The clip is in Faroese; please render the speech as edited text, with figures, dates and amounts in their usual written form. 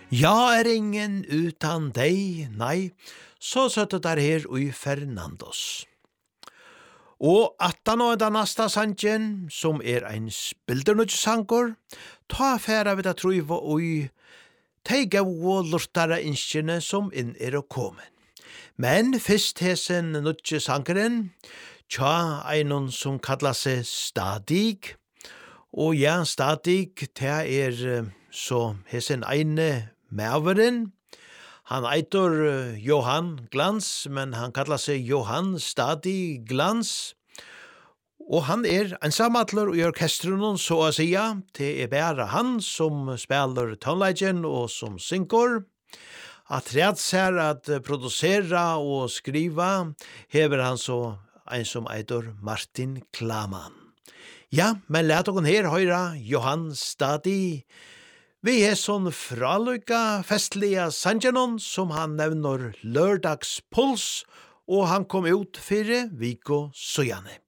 Ja ingen utan deg, nei, så søtte der her ui Fernandos. Og attan og den nasta sangen, som ein spildernudsanger, ta færa vid at truiva ui teiga og lortara innskjene som inn å komme. Men fyrst hesen nudsangeren, tja einon som kallar seg Stadig, og ja, Stadig, det så hesen eine maveren. Han eitor Johan Glans, men han kallar seg Johan Stadig Glans. Og han ensamadler i orkestren, så å sija. Det bare han som spiller tonleggen og som synger. At rett ser at produsera og skriva, hever han så en som eitor Martin Klaman. Ja, men let oss her høyra Johan Stadig. Vi sånn fraløyka festlige sangenon som han nevner lørdagspuls, og han kom ut 4 viko søjane.